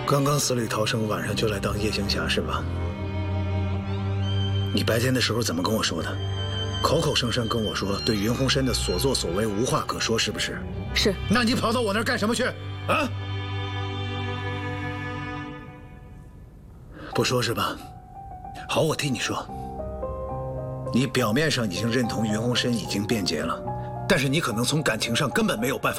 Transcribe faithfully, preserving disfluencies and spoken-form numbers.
刚刚死里逃生，晚上就来当夜行侠是吧？你白天的时候怎么跟我说的？口口声声跟我说对云鸿深的所作所为无话可说，是不是？ 是。 那你跑到我那儿干什么去？啊？不说是吧？好，我替你说。你表面上已经认同云鸿深已经变节了，但是你可能从感情上根本没有办法